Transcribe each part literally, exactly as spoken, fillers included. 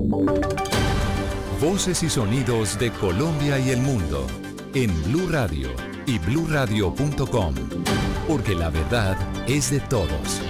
Voces y sonidos de Colombia y el mundo en Blue Radio y blue radio punto com, porque la verdad es de todos.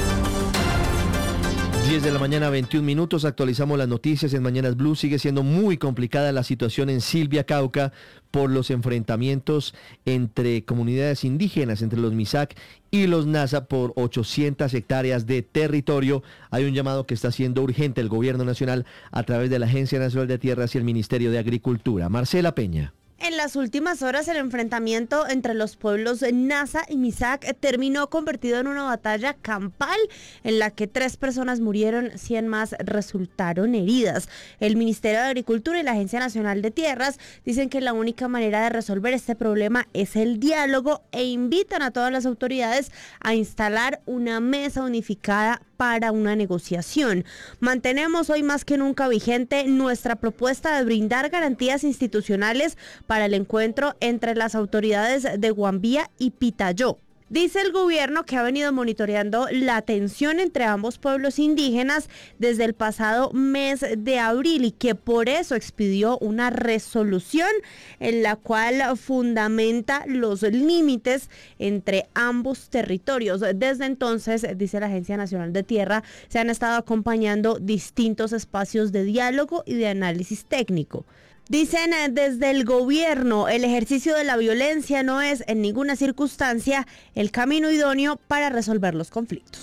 diez de la mañana, veintiún minutos, actualizamos las noticias en Mañanas Blue. Sigue siendo muy complicada la situación en Silvia, Cauca, por los enfrentamientos entre comunidades indígenas, entre los Misak y los Nasa, por ochocientas hectáreas de territorio. Hay un llamado que está haciendo urgente el gobierno nacional a través de la Agencia Nacional de Tierras y el Ministerio de Agricultura. Marcela Peña. En las últimas horas, el enfrentamiento entre los pueblos Nasa y Misak terminó convertido en una batalla campal en la que tres personas murieron, cien más resultaron heridas. El Ministerio de Agricultura y la Agencia Nacional de Tierras dicen que la única manera de resolver este problema es el diálogo e invitan a todas las autoridades a instalar una mesa unificada para una negociación. Mantenemos hoy más que nunca vigente nuestra propuesta de brindar garantías institucionales para el encuentro entre las autoridades de Guambía y Pitayó. Dice el gobierno que ha venido monitoreando la tensión entre ambos pueblos indígenas desde el pasado mes de abril y que por eso expidió una resolución en la cual fundamenta los límites entre ambos territorios. Desde entonces, dice la Agencia Nacional de Tierra, se han estado acompañando distintos espacios de diálogo y de análisis técnico. Dicen desde el gobierno, el ejercicio de la violencia no es en ninguna circunstancia el camino idóneo para resolver los conflictos.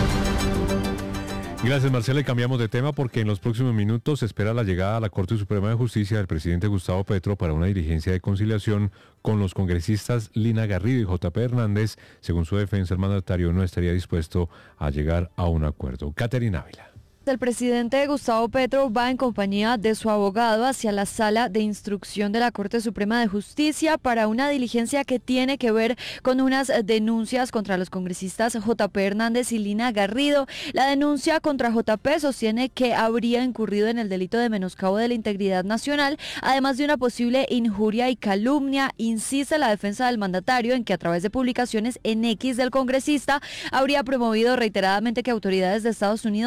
Gracias, Marcela, y cambiamos de tema porque en los próximos minutos se espera la llegada a la Corte Suprema de Justicia del presidente Gustavo Petro para una diligencia de conciliación con los congresistas Lina Garrido y J P Hernández. Según su defensa, el mandatario no estaría dispuesto a llegar a un acuerdo. Caterina Ávila. El presidente Gustavo Petro va en compañía de su abogado hacia la sala de instrucción de la Corte Suprema de Justicia para una diligencia que tiene que ver con unas denuncias contra los congresistas J P Hernández y Lina Garrido. La denuncia contra J P sostiene que habría incurrido en el delito de menoscabo de la integridad nacional, además de una posible injuria y calumnia. Insiste la defensa del mandatario en que a través de publicaciones en X del congresista habría promovido reiteradamente que autoridades de Estados Unidos